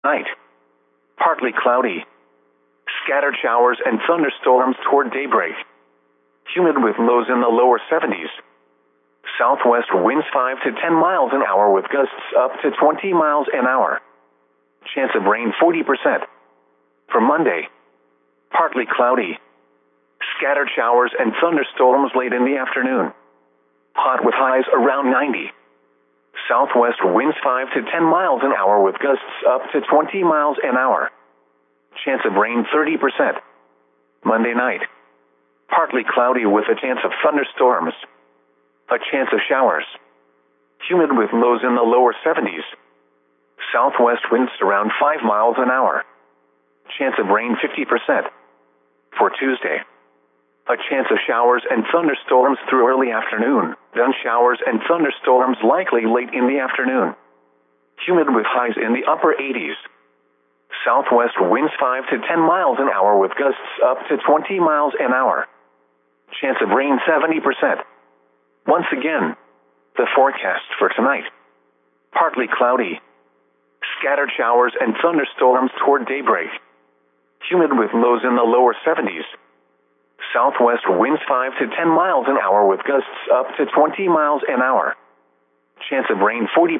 Night. Partly cloudy. Scattered showers and thunderstorms toward daybreak. Humid with lows in the lower 70s. Southwest winds 5 to 10 miles an hour with gusts up to 20 miles an hour. Chance of rain 40%. For Monday. Partly cloudy. Scattered showers and thunderstorms late in the afternoon. Hot with highs around 90. Southwest winds 5 to 10 miles an hour with gusts up to 20 miles an hour. Chance of rain 30%. Monday night. Partly cloudy with a chance of thunderstorms. A chance of showers. Humid with lows in the lower 70s. Southwest winds around 5 miles an hour. Chance of rain 50%. For Tuesday. A chance of showers and thunderstorms through early afternoon, then showers and thunderstorms likely late in the afternoon. Humid with highs in the upper 80s. Southwest winds 5 to 10 miles an hour with gusts up to 20 miles an hour. Chance of rain 70%. Once again, the forecast for tonight. Partly cloudy. Scattered showers and thunderstorms toward daybreak. Humid with lows in the lower 70s. Southwest winds 5 to 10 miles an hour with gusts up to 20 miles an hour. Chance of rain 40%.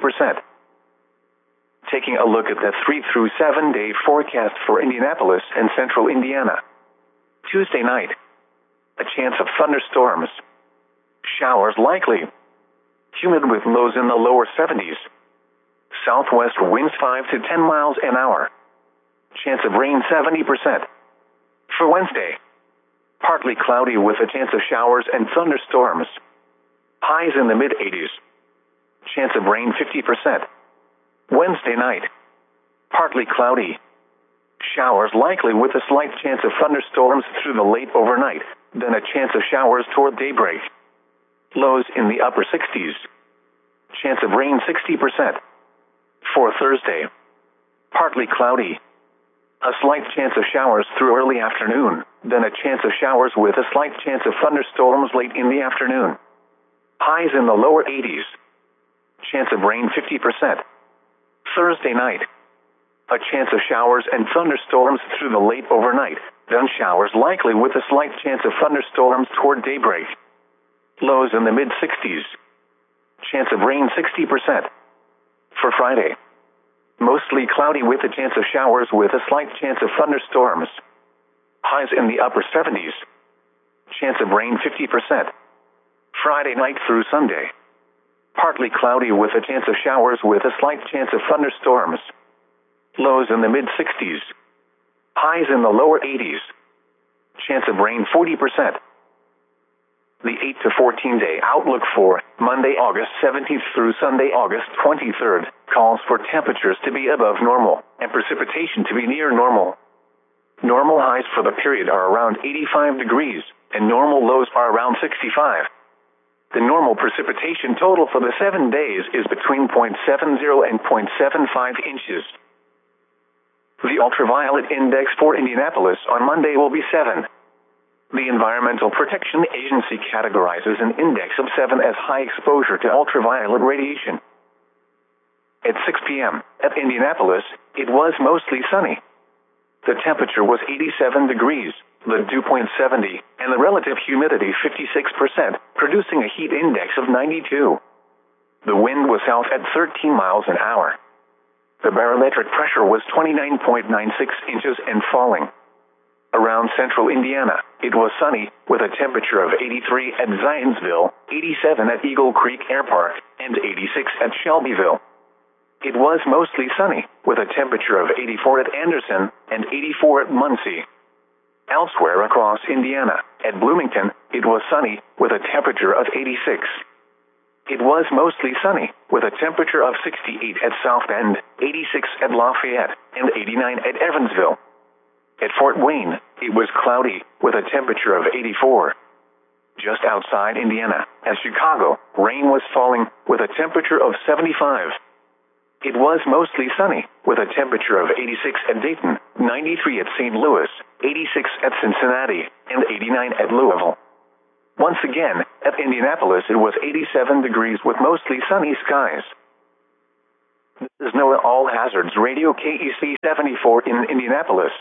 Taking a look at the 3 through 7 day forecast for Indianapolis and central Indiana. Tuesday night. A chance of thunderstorms. Showers likely. Humid with lows in the lower 70s. Southwest winds 5 to 10 miles an hour. Chance of rain 70%. For Wednesday. Partly cloudy with a chance of showers and thunderstorms. Highs in the mid-80s. Chance of rain 50%. Wednesday night. Partly cloudy. Showers likely with a slight chance of thunderstorms through the late overnight, then a chance of showers toward daybreak. Lows in the upper 60s. Chance of rain 60%. For Thursday. Partly cloudy. A slight chance of showers through early afternoon, then a chance of showers with a slight chance of thunderstorms late in the afternoon. Highs in the lower 80s. Chance of rain 50%. Thursday night. A chance of showers and thunderstorms through the late overnight, then showers likely with a slight chance of thunderstorms toward daybreak. Lows in the mid-60s. Chance of rain 60%. For Friday. Mostly cloudy with a chance of showers with a slight chance of thunderstorms. Highs in the upper 70s. Chance of rain 50%. Friday night through Sunday. Partly cloudy with a chance of showers with a slight chance of thunderstorms. Lows in the mid-60s. Highs in the lower 80s. Chance of rain 40%. The 8 to 14 day outlook for Monday, August 17th through Sunday, August 23rd, calls for temperatures to be above normal and precipitation to be near normal. Normal highs for the period are around 85 degrees, and normal lows are around 65. The normal precipitation total for the 7 days is between 0.70 and 0.75 inches. The ultraviolet index for Indianapolis on Monday will be 7. The Environmental Protection Agency categorizes an index of 7 as high exposure to ultraviolet radiation. At 6 p.m. at Indianapolis, it was mostly sunny. The temperature was 87 degrees, the dew point 70, and the relative humidity 56%, producing a heat index of 92. The wind was south at 13 miles an hour. The barometric pressure was 29.96 inches and falling. Around central Indiana, it was sunny, with a temperature of 83 at Zionsville, 87 at Eagle Creek Air Park, and 86 at Shelbyville. It was mostly sunny, with a temperature of 84 at Anderson and 84 at Muncie. Elsewhere across Indiana, at Bloomington, it was sunny, with a temperature of 86. It was mostly sunny, with a temperature of 68 at South Bend, 86 at Lafayette, and 89 at Evansville. At Fort Wayne, it was cloudy, with a temperature of 84. Just outside Indiana, at Chicago, rain was falling, with a temperature of 75. It was mostly sunny, with a temperature of 86 at Dayton, 93 at St. Louis, 86 at Cincinnati, and 89 at Louisville. Once again, at Indianapolis it was 87 degrees with mostly sunny skies. This is NOAA All Hazards Radio KEC 74 in Indianapolis.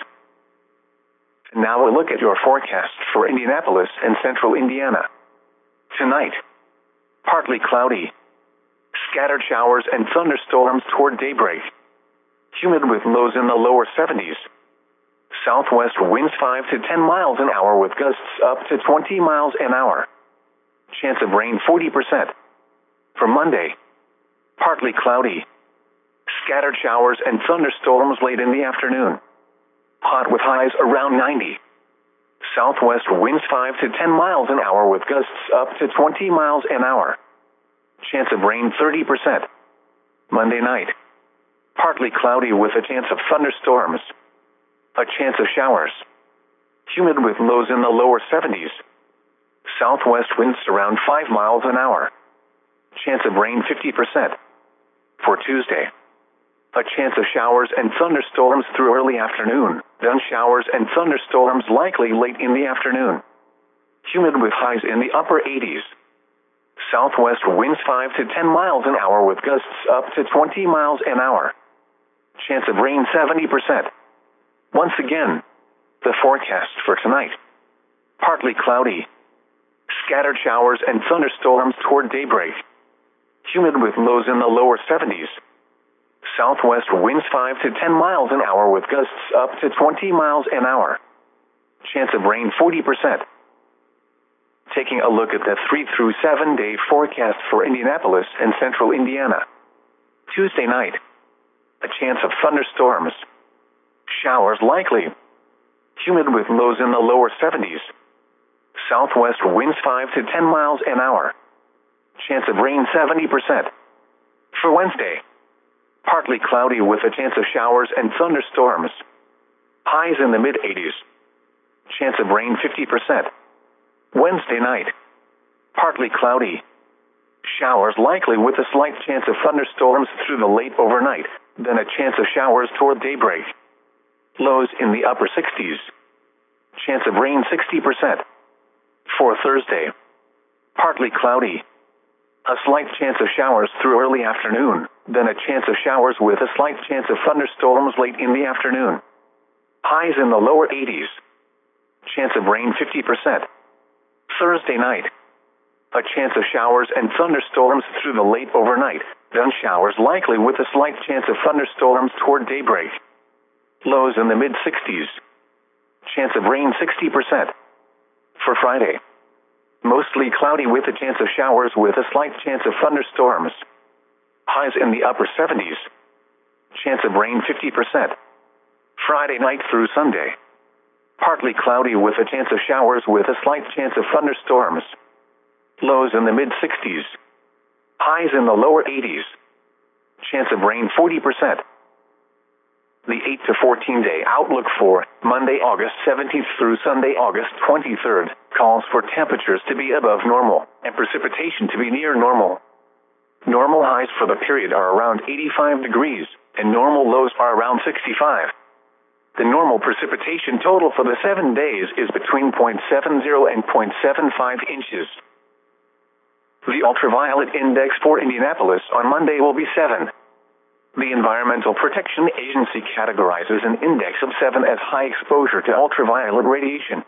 Now a look at your forecast for Indianapolis and central Indiana. Tonight, partly cloudy. Scattered showers and thunderstorms toward daybreak. Humid with lows in the lower 70s. Southwest winds 5 to 10 miles an hour with gusts up to 20 miles an hour. Chance of rain 40%. For Monday, partly cloudy. Scattered showers and thunderstorms late in the afternoon. Hot with highs around 90. Southwest winds 5 to 10 miles an hour with gusts up to 20 miles an hour. Chance of rain 30%. Monday night, partly cloudy with a chance of thunderstorms. A chance of showers. Humid with lows in the lower 70s. Southwest winds around 5 miles an hour. Chance of rain 50%. For Tuesday, a chance of showers and thunderstorms through early afternoon, then showers and thunderstorms likely late in the afternoon. Humid with highs in the upper 80s. Southwest winds 5 to 10 miles an hour with gusts up to 20 miles an hour. Chance of rain 70%. Once again, the forecast for tonight. Partly cloudy. Scattered showers and thunderstorms toward daybreak. Humid with lows in the lower 70s. Southwest winds 5 to 10 miles an hour with gusts up to 20 miles an hour. Chance of rain 40%. Taking a look at the 3 through 7 day forecast for Indianapolis and central Indiana. Tuesday night, a chance of thunderstorms. Showers likely. Humid with lows in the lower 70s. Southwest winds 5 to 10 miles an hour. Chance of rain 70%. For Wednesday, partly cloudy with a chance of showers and thunderstorms. Highs in the mid-80s. Chance of rain 50%. Wednesday night, partly cloudy. Showers likely with a slight chance of thunderstorms through the late overnight, then a chance of showers toward daybreak. Lows in the upper 60s. Chance of rain 60%. For Thursday, partly cloudy. A slight chance of showers through early afternoon, then a chance of showers with a slight chance of thunderstorms late in the afternoon. Highs in the lower 80s. Chance of rain 50%. Thursday night, a chance of showers and thunderstorms through the late overnight, then showers likely with a slight chance of thunderstorms toward daybreak. Lows in the mid-60s. Chance of rain 60%. For Friday, mostly cloudy with a chance of showers with a slight chance of thunderstorms. Highs in the upper 70s. Chance of rain 50%. Friday night through Sunday, partly cloudy with a chance of showers with a slight chance of thunderstorms. Lows in the mid-60s. Highs in the lower 80s. Chance of rain 40%. The 8 to 14 day outlook for Monday, August 17th through Sunday, August 23rd, calls for temperatures to be above normal and precipitation to be near normal. Normal highs for the period are around 85 degrees, and normal lows are around 65. The normal precipitation total for the 7 days is between 0.70 and 0.75 inches. The ultraviolet index for Indianapolis on Monday will be 7. The Environmental Protection Agency categorizes an index of 7 as high exposure to ultraviolet radiation.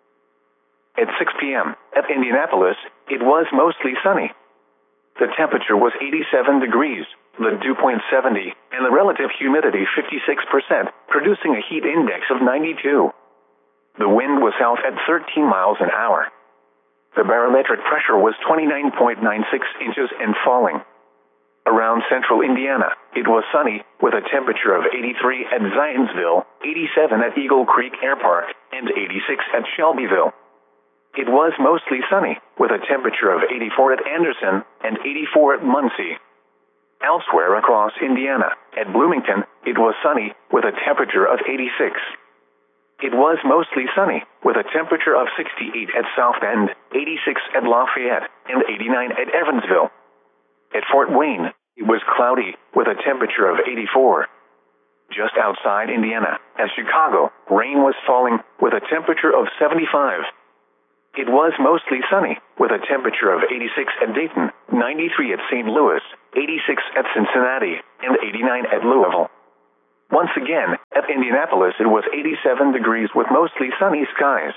At 6 p.m. at Indianapolis, it was mostly sunny. The temperature was 87 degrees, the dew point 70, and the relative humidity 56%, producing a heat index of 92. The wind was south at 13 miles an hour. The barometric pressure was 29.96 inches and falling. Around central Indiana, it was sunny, with a temperature of 83 at Zionsville, 87 at Eagle Creek Air Park, and 86 at Shelbyville. It was mostly sunny, with a temperature of 84 at Anderson and 84 at Muncie. Elsewhere across Indiana, at Bloomington, it was sunny, with a temperature of 86. It was mostly sunny, with a temperature of 68 at South Bend, 86 at Lafayette, and 89 at Evansville. At Fort Wayne, it was cloudy, with a temperature of 84. Just outside Indiana, at Chicago, rain was falling, with a temperature of 75. It was mostly sunny, with a temperature of 86 at Dayton, 93 at St. Louis, 86 at Cincinnati, and 89 at Louisville. Once again, at Indianapolis it was 87 degrees with mostly sunny skies.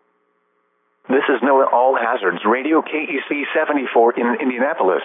This is NOAA All Hazards Radio KEC 74 in Indianapolis.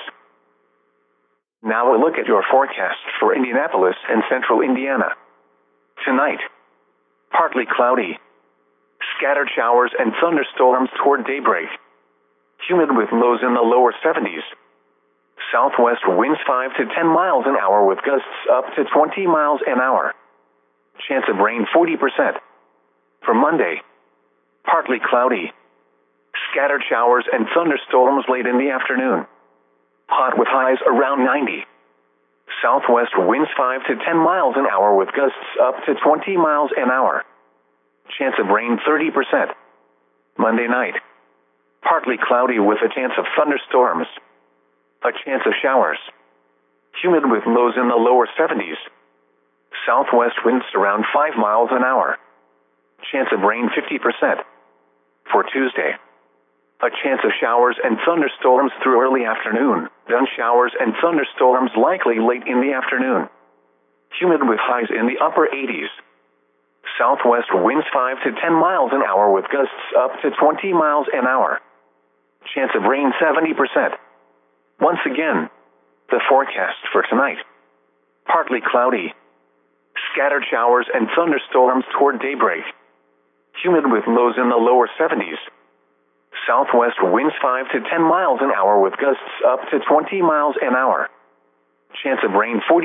Now a look at your forecast for Indianapolis and central Indiana. Tonight, partly cloudy. Scattered showers and thunderstorms toward daybreak. Humid with lows in the lower 70s. Southwest winds 5 to 10 miles an hour with gusts up to 20 miles an hour. Chance of rain 40%. For Monday, partly cloudy. Scattered showers and thunderstorms late in the afternoon. Hot with highs around 90. Southwest winds 5 to 10 miles an hour with gusts up to 20 miles an hour. Chance of rain 30%. Monday night, partly cloudy with a chance of thunderstorms. A chance of showers. Humid with lows in the lower 70s. Southwest winds around 5 miles an hour. Chance of rain 50%. For Tuesday, a chance of showers and thunderstorms through early afternoon, then showers and thunderstorms likely late in the afternoon. Humid with highs in the upper 80s. Southwest winds 5 to 10 miles an hour with gusts up to 20 miles an hour. Chance of rain 70%. Once again, the forecast for tonight. Partly cloudy. Scattered showers and thunderstorms toward daybreak. Humid with lows in the lower 70s. Southwest winds 5 to 10 miles an hour with gusts up to 20 miles an hour. Chance of rain 40%.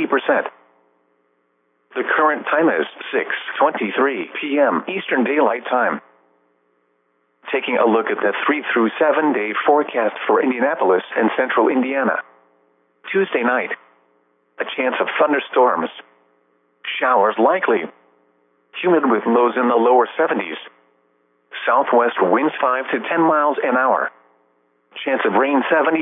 The current time is 6:23 p.m. Eastern Daylight Time. Taking a look at the 3 through 7 day forecast for Indianapolis and central Indiana. Tuesday night, a chance of thunderstorms. Showers likely. Humid with lows in the lower 70s. Southwest winds 5 to 10 miles an hour. Chance of rain 70%.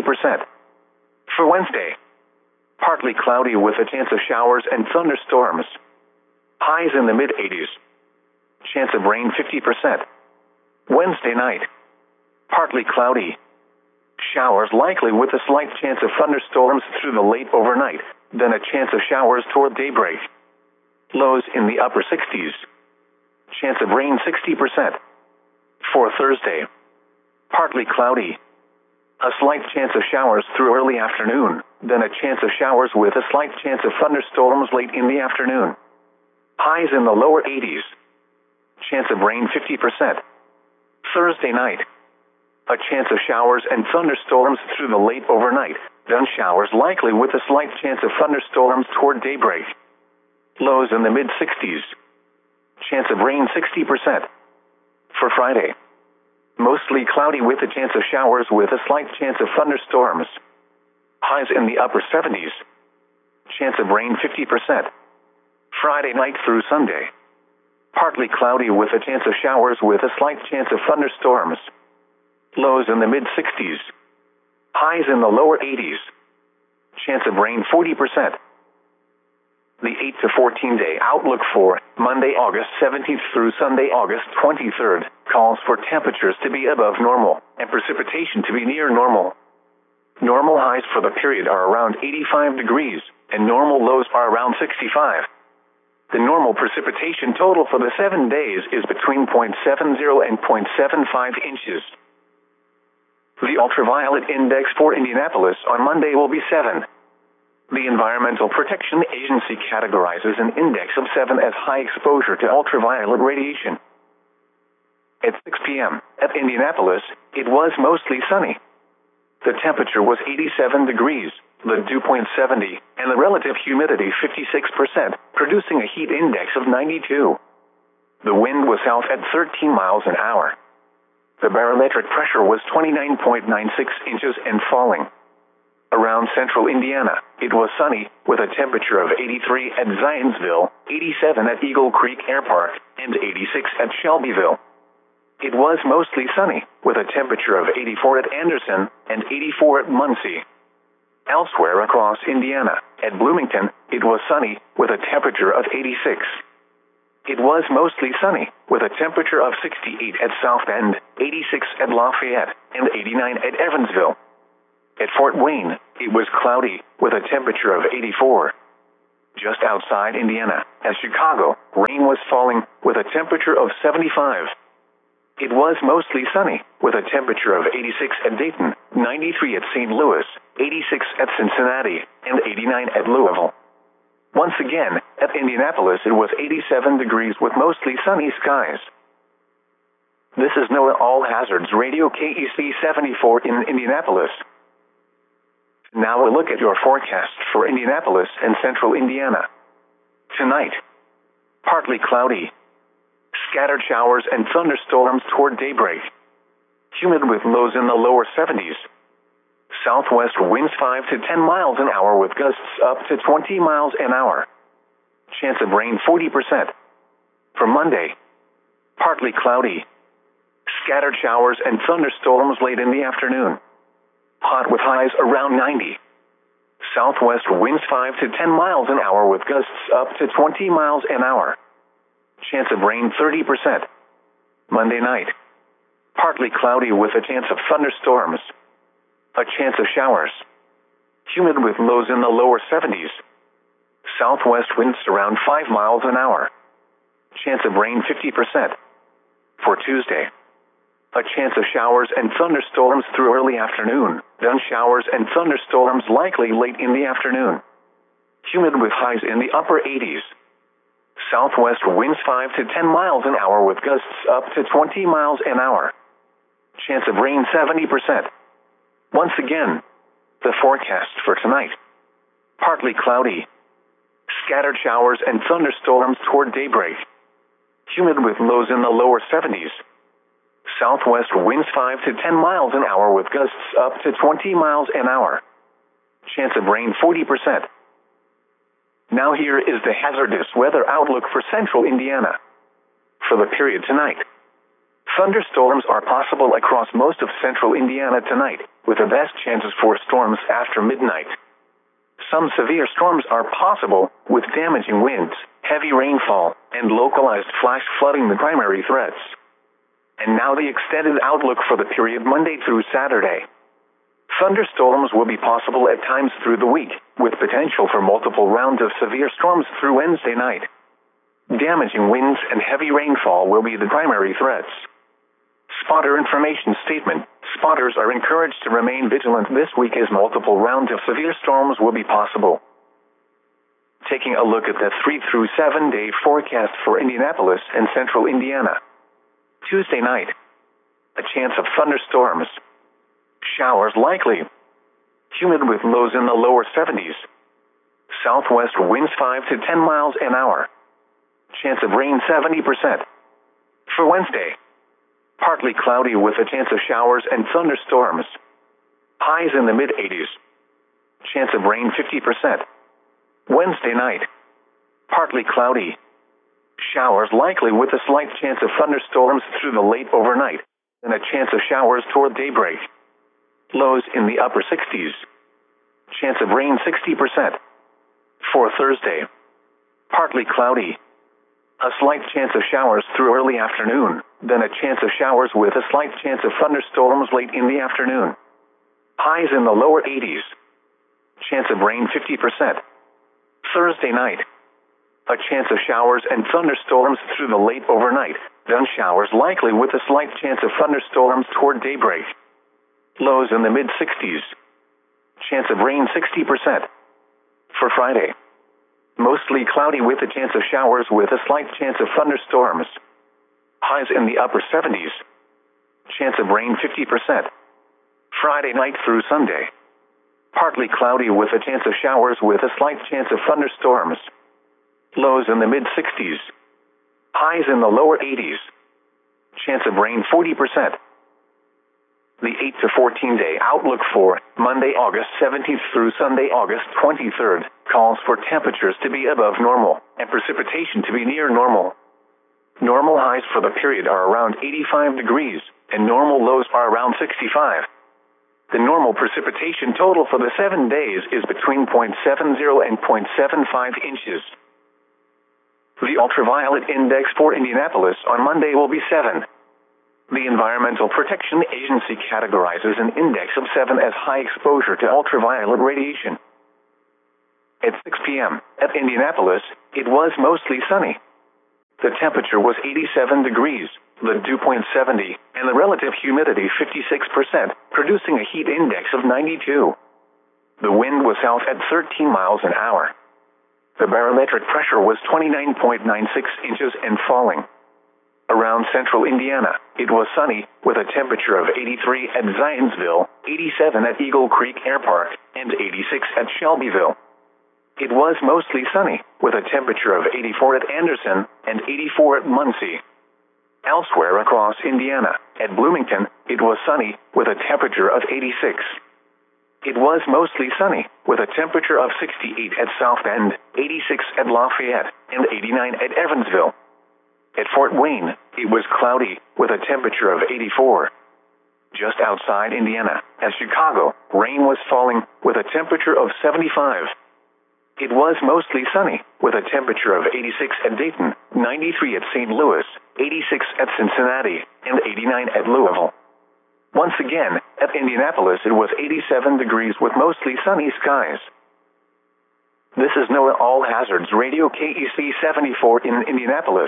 For Wednesday, partly cloudy with a chance of showers and thunderstorms. Highs in the mid-80s. Chance of rain 50%. Wednesday night, partly cloudy. Showers likely with a slight chance of thunderstorms through the late overnight, then a chance of showers toward daybreak. Lows in the upper 60s. Chance of rain 60%. For Thursday, partly cloudy. A slight chance of showers through early afternoon, then a chance of showers with a slight chance of thunderstorms late in the afternoon. Highs in the lower 80s. Chance of rain 50%. Thursday night, a chance of showers and thunderstorms through the late overnight, then showers likely with a slight chance of thunderstorms toward daybreak. Lows in the mid-60s. Chance of rain 60%. For Friday, mostly cloudy with a chance of showers with a slight chance of thunderstorms. Highs in the upper 70s. Chance of rain 50%. Friday night through Sunday, partly cloudy with a chance of showers with a slight chance of thunderstorms. Lows in the mid-60s. Highs in the lower 80s. Chance of rain 40%. The 8 to 14 day outlook for Monday, August 17th through Sunday, August 23rd, calls for temperatures to be above normal and precipitation to be near normal. Normal highs for the period are around 85 degrees, and normal lows are around 65. The normal precipitation total for the 7 days is between 0.70 and 0.75 inches. The ultraviolet index for Indianapolis on Monday will be 7. The Environmental Protection Agency categorizes an index of 7 as high exposure to ultraviolet radiation. At 6 p.m. at Indianapolis, it was mostly sunny. The temperature was 87 degrees, the dew point 70, and the relative humidity 56%, producing a heat index of 92. The wind was south at 13 miles an hour. The barometric pressure was 29.96 inches and falling. Around central Indiana, it was sunny, with a temperature of 83 at Zionsville, 87 at Eagle Creek Air Park, and 86 at Shelbyville. It was mostly sunny, with a temperature of 84 at Anderson and 84 at Muncie. Elsewhere across Indiana, at Bloomington, it was sunny, with a temperature of 86. It was mostly sunny, with a temperature of 68 at South Bend, 86 at Lafayette, and 89 at Evansville. At Fort Wayne, it was cloudy, with a temperature of 84. Just outside Indiana, at Chicago, rain was falling, with a temperature of 75. It was mostly sunny, with a temperature of 86 at Dayton, 93 at St. Louis, 86 at Cincinnati, and 89 at Louisville. Once again, at Indianapolis it was 87 degrees with mostly sunny skies. This is NOAA All Hazards Radio KEC 74 in Indianapolis. Now a look at your forecast for Indianapolis and central Indiana. Tonight, partly cloudy. Scattered showers and thunderstorms toward daybreak. Humid with lows in the lower 70s. Southwest winds 5 to 10 miles an hour with gusts up to 20 miles an hour. Chance of rain 40%. For Monday, partly cloudy. Scattered showers and thunderstorms late in the afternoon. Hot with highs around 90. Southwest winds 5 to 10 miles an hour with gusts up to 20 miles an hour. Chance of rain 30%. Monday night, partly cloudy with a chance of thunderstorms. A chance of showers. Humid with lows in the lower 70s. Southwest winds around 5 miles an hour. Chance of rain 50%. For Tuesday, a chance of showers and thunderstorms through early afternoon, then showers and thunderstorms likely late in the afternoon. Humid with highs in the upper 80s. Southwest winds 5 to 10 miles an hour with gusts up to 20 miles an hour. Chance of rain 70%. Once again, the forecast for tonight. Partly cloudy. Scattered showers and thunderstorms toward daybreak. Humid with lows in the lower 70s. Southwest winds 5 to 10 miles an hour with gusts up to 20 miles an hour. Chance of rain 40%. Now here is the hazardous weather outlook for central Indiana. For the period tonight, thunderstorms are possible across most of central Indiana tonight, with the best chances for storms after midnight. Some severe storms are possible, with damaging winds, heavy rainfall, and localized flash flooding the primary threats. And now the extended outlook for the period Monday through Saturday. Thunderstorms will be possible at times through the week, with potential for multiple rounds of severe storms through Wednesday night. Damaging winds and heavy rainfall will be the primary threats. Spotter information statement. Spotters are encouraged to remain vigilant this week as multiple rounds of severe storms will be possible. Taking a look at the 3 through 7 day forecast for Indianapolis and central Indiana. Tuesday night, a chance of thunderstorms. Showers likely. Humid with lows in the lower 70s. Southwest winds 5 to 10 miles an hour. Chance of rain 70%. For Wednesday, partly cloudy with a chance of showers and thunderstorms. Highs in the mid-80s. Chance of rain 50%. Wednesday night, partly cloudy. Showers likely with a slight chance of thunderstorms through the late overnight, and a chance of showers toward daybreak. Lows in the upper 60s. Chance of rain 60%. For Thursday, partly cloudy. A slight chance of showers through early afternoon, then a chance of showers with a slight chance of thunderstorms late in the afternoon. Highs in the lower 80s. Chance of rain 50%. Thursday night, a chance of showers and thunderstorms through the late overnight, then showers likely with a slight chance of thunderstorms toward daybreak. Lows in the mid-60s. Chance of rain 60%. For Friday, mostly cloudy with a chance of showers with a slight chance of thunderstorms. Highs in the upper 70s. Chance of rain 50%. Friday night through Sunday, partly cloudy with a chance of showers with a slight chance of thunderstorms. Lows in the mid-60s. Highs in the lower 80s. Chance of rain 40%. The 8 to 14 day outlook for Monday, August 17th through Sunday, August 23rd, calls for temperatures to be above normal and precipitation to be near normal. Normal highs for the period are around 85 degrees, and normal lows are around 65. The normal precipitation total for the 7 days is between 0.70 and 0.75 inches. The ultraviolet index for Indianapolis on Monday will be 7. The Environmental Protection Agency categorizes an index of 7 as high exposure to ultraviolet radiation. At 6 p.m. at Indianapolis, it was mostly sunny. The temperature was 87 degrees, the dew point 70, and the relative humidity 56%, producing a heat index of 92. The wind was south at 13 miles an hour. The barometric pressure was 29.96 inches and falling. Around central Indiana, it was sunny, with a temperature of 83 at Zionsville, 87 at Eagle Creek Air Park, and 86 at Shelbyville. It was mostly sunny, with a temperature of 84 at Anderson and 84 at Muncie. Elsewhere across Indiana, at Bloomington, it was sunny, with a temperature of 86. It was mostly sunny, with a temperature of 68 at South Bend, 86 at Lafayette, and 89 at Evansville. At Fort Wayne, it was cloudy, with a temperature of 84. Just outside Indiana, at Chicago, rain was falling, with a temperature of 75. It was mostly sunny, with a temperature of 86 at Dayton, 93 at St. Louis, 86 at Cincinnati, and 89 at Louisville. Once again, at Indianapolis it was 87 degrees with mostly sunny skies. This is NOAA All Hazards Radio KEC 74 in Indianapolis.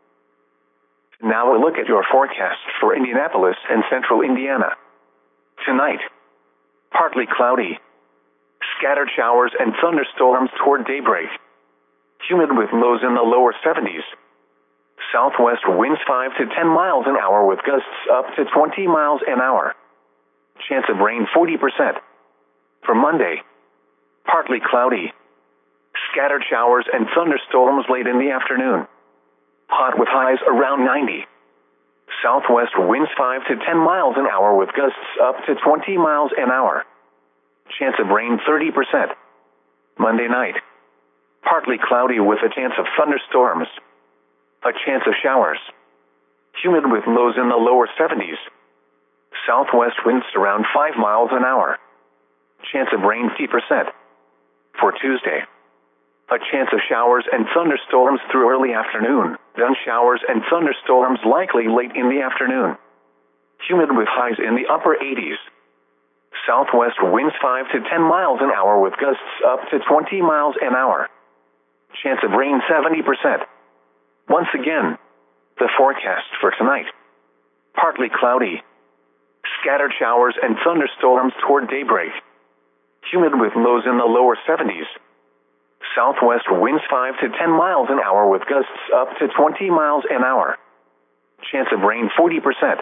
Now a look at your forecast for Indianapolis and central Indiana. Tonight, partly cloudy. Scattered showers and thunderstorms toward daybreak. Humid with lows in the lower 70s. Southwest winds 5 to 10 miles an hour with gusts up to 20 miles an hour. Chance of rain 40%. For Monday, partly cloudy. Scattered showers and thunderstorms late in the afternoon. Hot with highs around 90. Southwest winds 5 to 10 miles an hour with gusts up to 20 miles an hour. Chance of rain 30%. Monday night, partly cloudy with a chance of thunderstorms. A chance of showers. Humid with lows in the lower 70s. Southwest winds around 5 miles an hour. Chance of rain 50%. For Tuesday, a chance of showers and thunderstorms through early afternoon, then showers and thunderstorms likely late in the afternoon. Humid with highs in the upper 80s. Southwest winds 5 to 10 miles an hour with gusts up to 20 miles an hour. Chance of rain 70%. Once again, the forecast for tonight. Partly cloudy. Scattered showers and thunderstorms toward daybreak. Humid with lows in the lower 70s. Southwest winds 5 to 10 miles an hour with gusts up to 20 miles an hour. Chance of rain 40%.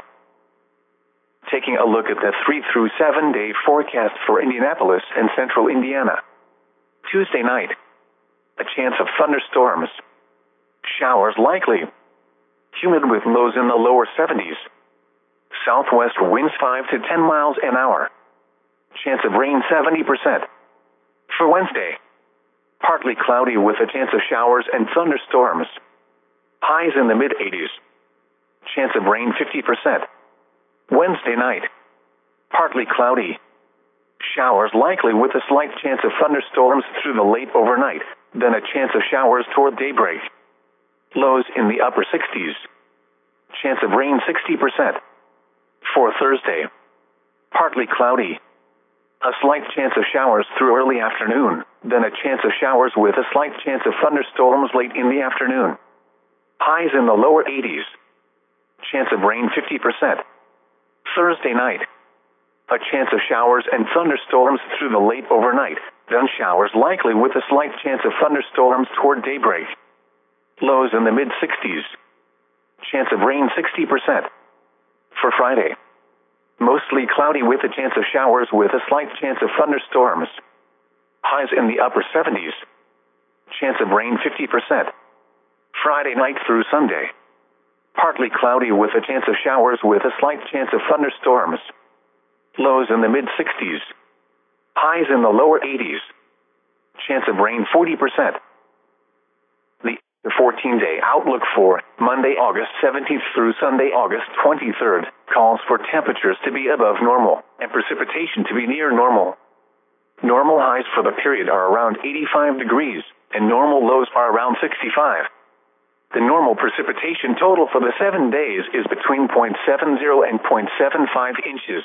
Taking a look at the 3 through 7 day forecast for Indianapolis and central Indiana. Tuesday night, a chance of thunderstorms. Showers likely. Humid with lows in the lower 70s. Southwest winds 5 to 10 miles an hour. Chance of rain 70%. For Wednesday, partly cloudy with a chance of showers and thunderstorms. Highs in the mid-80s. Chance of rain 50%. Wednesday night, partly cloudy. Showers likely with a slight chance of thunderstorms through the late overnight, then a chance of showers toward daybreak. Lows in the upper 60s. Chance of rain 60%. For Thursday, partly cloudy. A slight chance of showers through early afternoon, then a chance of showers with a slight chance of thunderstorms late in the afternoon. Highs in the lower 80s. Chance of rain 50%. Thursday night, a chance of showers and thunderstorms through the late overnight, then showers likely with a slight chance of thunderstorms toward daybreak. Lows in the mid-60s. Chance of rain 60%. For Friday, mostly cloudy with a chance of showers with a slight chance of thunderstorms. Highs in the upper 70s. Chance of rain 50%. Friday night through Sunday, partly cloudy with a chance of showers with a slight chance of thunderstorms. Lows in the mid-60s. Highs in the lower 80s. Chance of rain 40%. The 14-day outlook for Monday, August 17th through Sunday, August 23rd, calls for temperatures to be above normal and precipitation to be near normal. Normal highs for the period are around 85 degrees, and normal lows are around 65. The normal precipitation total for the 7 days is between 0.70 and 0.75 inches.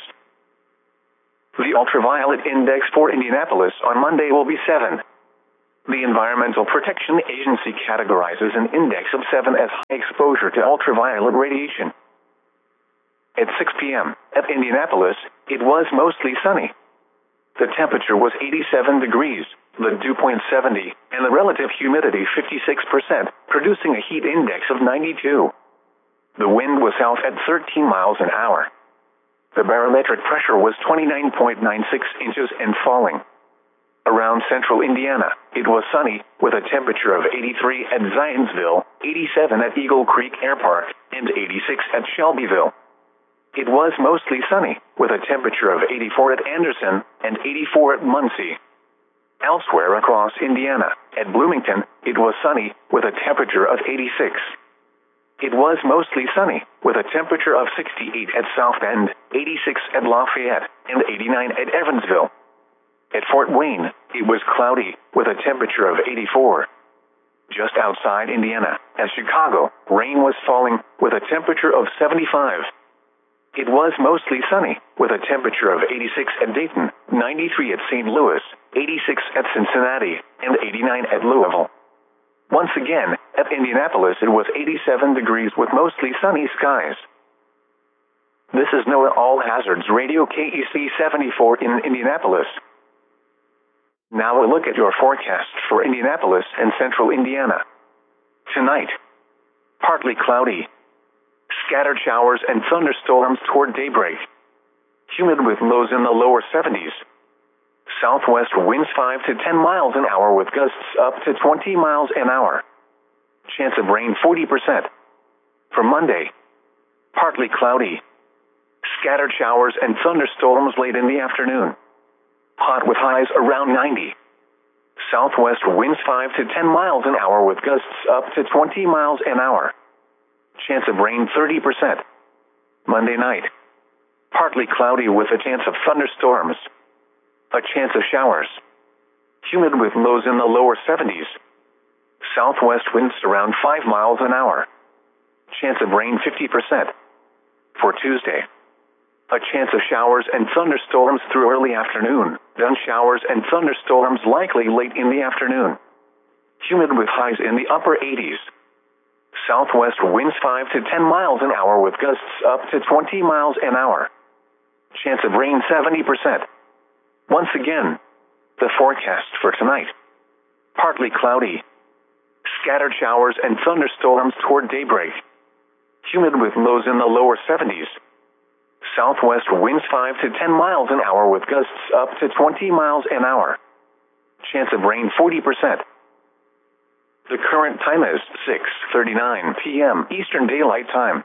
The ultraviolet index for Indianapolis on Monday will be 7. The Environmental Protection Agency categorizes an index of 7 as high exposure to ultraviolet radiation. At 6 p.m. at Indianapolis, it was mostly sunny. The temperature was 87 degrees, the dew point 70, and the relative humidity 56%, producing a heat index of 92. The wind was south at 13 miles an hour. The barometric pressure was 29.96 inches and falling. Around central Indiana, it was sunny, with a temperature of 83 at Zionsville, 87 at Eagle Creek Air Park, and 86 at Shelbyville. It was mostly sunny, with a temperature of 84 at Anderson and 84 at Muncie. Elsewhere across Indiana, at Bloomington, it was sunny, with a temperature of 86. It was mostly sunny, with a temperature of 68 at South Bend, 86 at Lafayette, and 89 at Evansville. At Fort Wayne, it was cloudy, with a temperature of 84. Just outside Indiana, at Chicago, rain was falling, with a temperature of 75. It was mostly sunny, with a temperature of 86 at Dayton, 93 at St. Louis, 86 at Cincinnati, and 89 at Louisville. Once again, at Indianapolis it was 87 degrees with mostly sunny skies. This is NOAA All Hazards Radio KEC 74 in Indianapolis. Now a look at your forecast for Indianapolis and central Indiana. Tonight, partly cloudy. Scattered showers and thunderstorms toward daybreak. Humid with lows in the lower 70s. Southwest winds 5 to 10 miles an hour with gusts up to 20 miles an hour. Chance of rain 40%. For Monday, partly cloudy. Scattered showers and thunderstorms late in the afternoon. Hot with highs around 90. Southwest winds 5 to 10 miles an hour with gusts up to 20 miles an hour. Chance of rain 30%. Monday night, partly cloudy with a chance of thunderstorms. A chance of showers. Humid with lows in the lower 70s. Southwest winds around 5 miles an hour. Chance of rain 50%. For Tuesday, a chance of showers and thunderstorms through early afternoon, then showers and thunderstorms likely late in the afternoon. Humid with highs in the upper 80s. Southwest winds 5 to 10 miles an hour with gusts up to 20 miles an hour. Chance of rain 70%. Once again, the forecast for tonight. Partly cloudy. Scattered showers and thunderstorms toward daybreak. Humid with lows in the lower 70s. Southwest winds 5 to 10 miles an hour with gusts up to 20 miles an hour. Chance of rain 40%. The current time is 6:39 p.m. Eastern Daylight Time.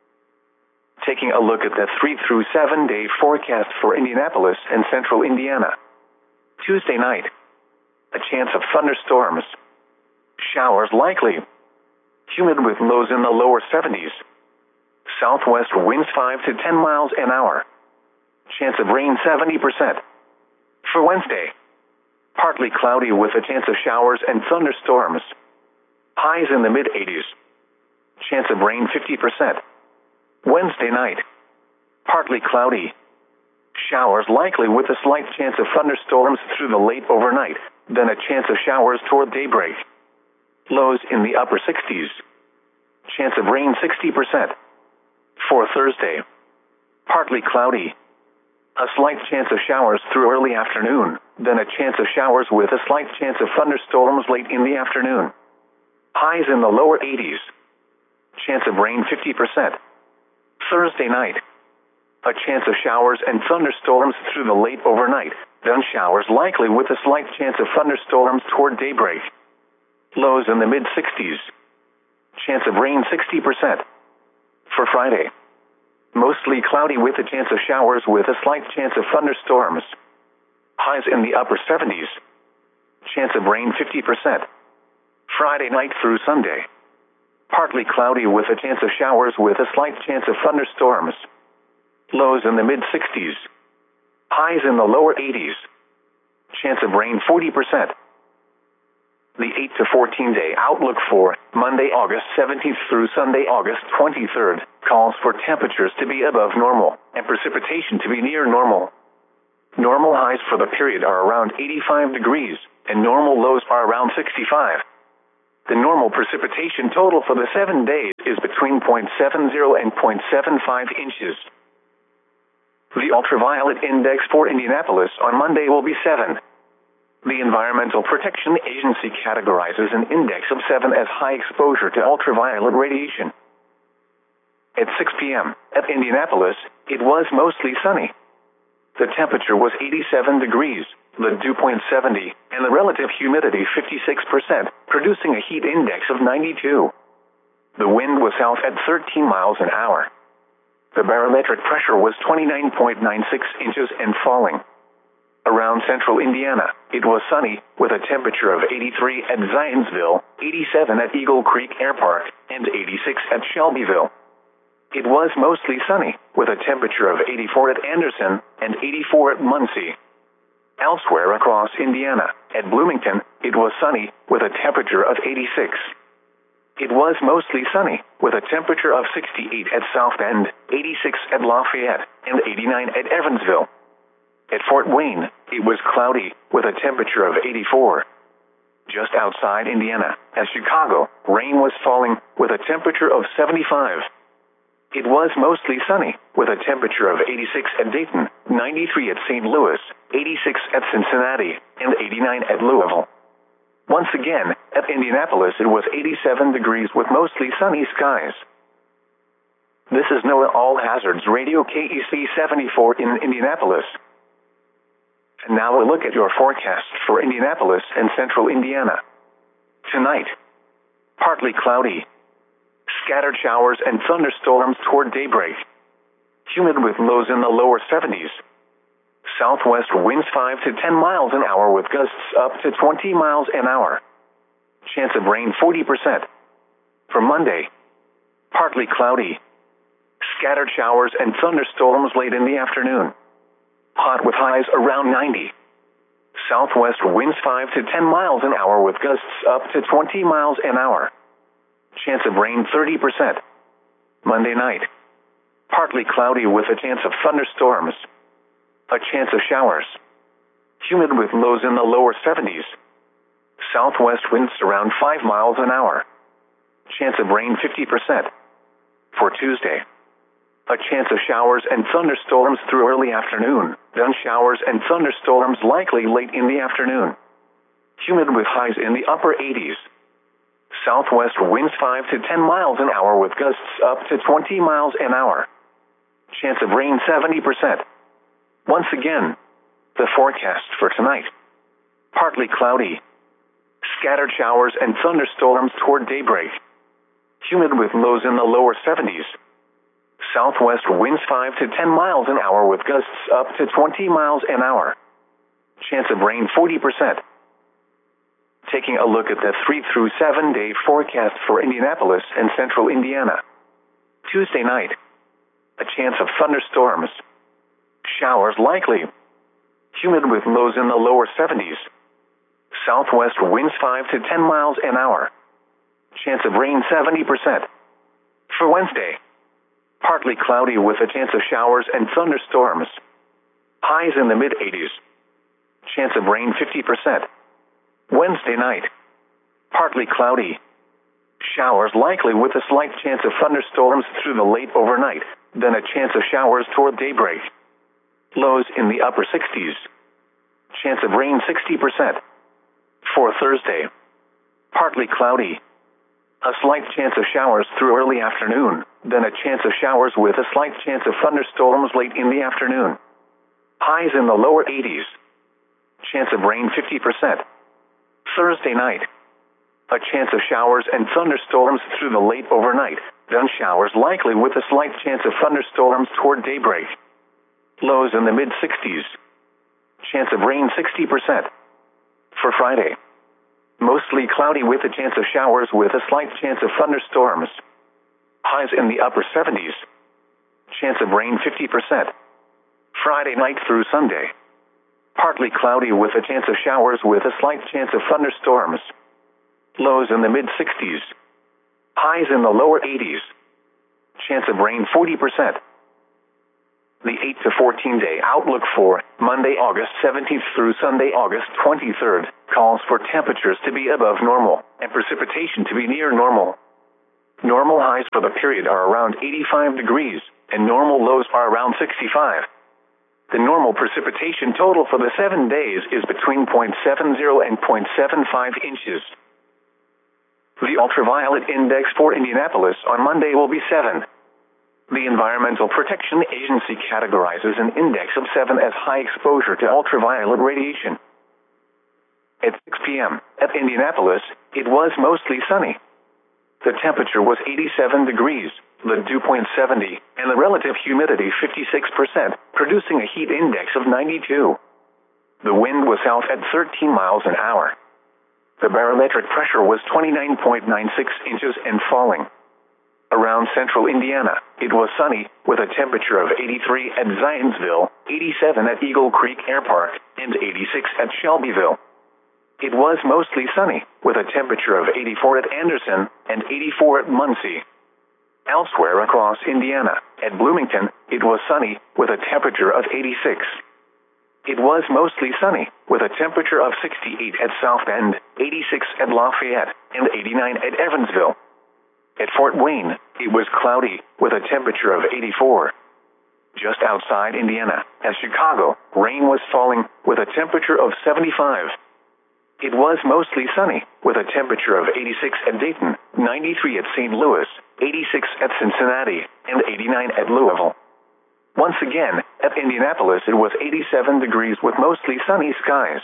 Taking a look at the 3 through 7 day forecast for Indianapolis and central Indiana. Tuesday night, a chance of thunderstorms. Showers likely. Humid with lows in the lower 70s. Southwest winds 5 to 10 miles an hour. Chance of rain 70%. For Wednesday, partly cloudy with a chance of showers and thunderstorms. Highs in the mid-80s. Chance of rain 50%. Wednesday night, partly cloudy. Showers likely with a slight chance of thunderstorms through the late overnight, then a chance of showers toward daybreak. Lows in the upper 60s. Chance of rain 60%. For Thursday, partly cloudy. A slight chance of showers through early afternoon, then a chance of showers with a slight chance of thunderstorms late in the afternoon. Highs in the lower 80s. Chance of rain 50%. Thursday night, a chance of showers and thunderstorms through the late overnight, then showers likely with a slight chance of thunderstorms toward daybreak. Lows in the mid-60s. Chance of rain 60%. For Friday, mostly cloudy with a chance of showers with a slight chance of thunderstorms. Highs in the upper 70s. Chance of rain 50%. Friday night through Sunday, partly cloudy with a chance of showers with a slight chance of thunderstorms. Lows in the mid-60s. Highs in the lower 80s. Chance of rain 40%. The 8 to 14 day outlook for Monday, August 17th through Sunday, August 23rd, calls for temperatures to be above normal and precipitation to be near normal. Normal highs for the period are around 85 degrees, and normal lows are around 65. The normal precipitation total for the 7 days is between 0.70 and 0.75 inches. The ultraviolet index for Indianapolis on Monday will be 7. The Environmental Protection Agency categorizes an index of 7 as high exposure to ultraviolet radiation. At 6 p.m. at Indianapolis, it was mostly sunny. The temperature was 87 degrees, the dew point 70, and the relative humidity 56%, producing a heat index of 92. The wind was south at 13 miles an hour. The barometric pressure was 29.96 inches and falling. Around central Indiana, it was sunny, with a temperature of 83 at Zionsville, 87 at Eagle Creek Air Park, and 86 at Shelbyville. It was mostly sunny, with a temperature of 84 at Anderson and 84 at Muncie. Elsewhere across Indiana, at Bloomington, it was sunny, with a temperature of 86. It was mostly sunny, with a temperature of 68 at South Bend, 86 at Lafayette, and 89 at Evansville. At Fort Wayne, it was cloudy, with a temperature of 84. Just outside Indiana, at Chicago, rain was falling, with a temperature of 75. It was mostly sunny, with a temperature of 86 at Dayton, 93 at St. Louis, 86 at Cincinnati, and 89 at Louisville. Once again, at Indianapolis it was 87 degrees with mostly sunny skies. This is NOAA All Hazards Radio KEC 74 in Indianapolis. And now a look at your forecast for Indianapolis and central Indiana. Tonight, partly cloudy. Scattered showers and thunderstorms toward daybreak. Humid with lows in the lower 70s. Southwest winds 5 to 10 miles an hour with gusts up to 20 miles an hour. Chance of rain 40%. For Monday, partly cloudy. Scattered showers and thunderstorms late in the afternoon. Hot with highs around 90. Southwest winds 5 to 10 miles an hour with gusts up to 20 miles an hour. Chance of rain 30%. Monday night, partly cloudy with a chance of thunderstorms. A chance of showers. Humid with lows in the lower 70s. Southwest winds around 5 miles an hour. Chance of rain 50%. For Tuesday, a chance of showers and thunderstorms through early afternoon, then showers and thunderstorms likely late in the afternoon. Humid with highs in the upper 80s. Southwest winds 5 to 10 miles an hour with gusts up to 20 miles an hour. Chance of rain 70%. Once again, the forecast for tonight. Partly cloudy. Scattered showers and thunderstorms toward daybreak. Humid with lows in the lower 70s. Southwest winds 5 to 10 miles an hour with gusts up to 20 miles an hour. Chance of rain 40%. Taking a look at the 3 through 7 day forecast for Indianapolis and central Indiana. Tuesday night, a chance of thunderstorms. Showers likely. Humid with lows in the lower 70s. Southwest winds 5 to 10 miles an hour. Chance of rain 70%. For Wednesday, partly cloudy with a chance of showers and thunderstorms. Highs in the mid-80s. Chance of rain 50%. Wednesday night, partly cloudy. Showers likely with a slight chance of thunderstorms through the late overnight, then a chance of showers toward daybreak. Lows in the upper 60s. Chance of rain 60%. For Thursday, partly cloudy. A slight chance of showers through early afternoon, then a chance of showers with a slight chance of thunderstorms late in the afternoon. Highs in the lower 80s. Chance of rain 50%. Thursday night, a chance of showers and thunderstorms through the late overnight, then showers likely with a slight chance of thunderstorms toward daybreak. Lows in the mid-60s. Chance of rain 60%. For Friday, mostly cloudy with a chance of showers with a slight chance of thunderstorms. Highs in the upper 70s. Chance of rain 50%. Friday night through Sunday, partly cloudy with a chance of showers with a slight chance of thunderstorms. Lows in the mid-60s. Highs in the lower 80s. Chance of rain 40%. The 8 to 14 day outlook for Monday, August 17th through Sunday, August 23rd, calls for temperatures to be above normal and precipitation to be near normal. Normal highs for the period are around 85 degrees, and normal lows are around 65. The normal precipitation total for the 7 days is between 0.70 and 0.75 inches. The ultraviolet index for Indianapolis on Monday will be 7. The Environmental Protection Agency categorizes an index of 7 as high exposure to ultraviolet radiation. At 6 p.m. at Indianapolis, it was mostly sunny. The temperature was 87 degrees, the dew point 70, and the relative humidity 56%, producing a heat index of 92. The wind was south at 13 miles an hour. The barometric pressure was 29.96 inches and falling. Around central Indiana, it was sunny, with a temperature of 83 at Zionsville, 87 at Eagle Creek Air Park, and 86 at Shelbyville. It was mostly sunny, with a temperature of 84 at Anderson and 84 at Muncie. Elsewhere across Indiana, at Bloomington, it was sunny, with a temperature of 86. It was mostly sunny, with a temperature of 68 at South Bend, 86 at Lafayette, and 89 at Evansville. At Fort Wayne, it was cloudy, with a temperature of 84. Just outside Indiana, at Chicago, rain was falling, with a temperature of 75. It was mostly sunny, with a temperature of 86 at Dayton, 93 at St. Louis, 86 at Cincinnati, and 89 at Louisville. Once again, at Indianapolis it was 87 degrees with mostly sunny skies.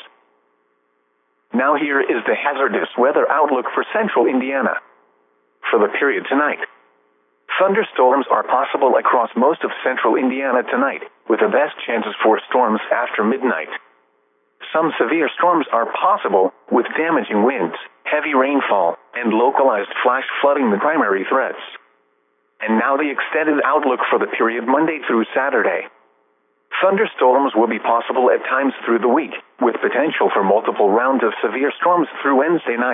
Now here is the hazardous weather outlook for central Indiana. For the period tonight, thunderstorms are possible across most of central Indiana tonight, with the best chances for storms after midnight. Some severe storms are possible, with damaging winds, heavy rainfall, and localized flash flooding the primary threats. And now the extended outlook for the period Monday through Saturday. Thunderstorms will be possible at times through the week, with potential for multiple rounds of severe storms through Wednesday night.